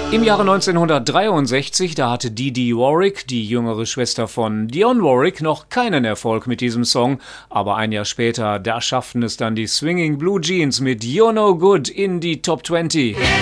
Im Jahre 1963, da hatte Dee Dee Warwick, die jüngere Schwester von Dionne Warwick, noch keinen Erfolg mit diesem Song, aber ein Jahr später, da schafften es dann die Swinging Blue Jeans mit You're No Good in die Top 20.